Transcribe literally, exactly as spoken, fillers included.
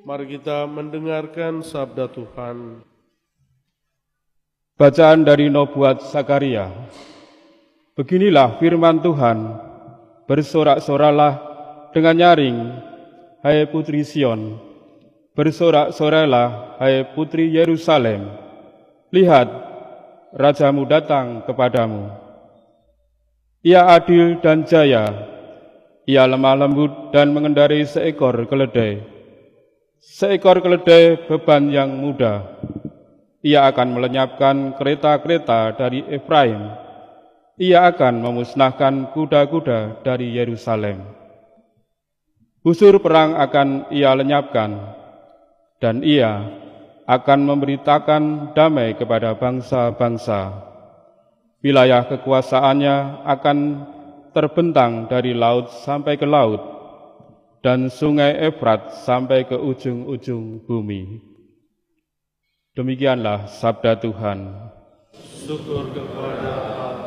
Mari kita mendengarkan sabda Tuhan. Bacaan dari Nubuat Zakaria. Beginilah firman Tuhan, bersorak-soralah dengan nyaring, hai putri Sion, bersorak-sorailah, hai putri Yerusalem. Lihat, Rajamu datang kepadamu. Ia adil dan jaya, ia lemah lembut dan mengendarai seekor keledai. Seekor keledai beban yang mudah. Ia akan melenyapkan kereta-kereta dari Efraim. Ia akan memusnahkan kuda-kuda dari Yerusalem. Busur perang akan ia lenyapkan, dan ia akan memberitakan damai kepada bangsa-bangsa. Wilayah kekuasaannya akan terbentang dari laut sampai ke laut, dan sungai Efrat sampai ke ujung-ujung bumi. Demikianlah sabda Tuhan. Syukur kepada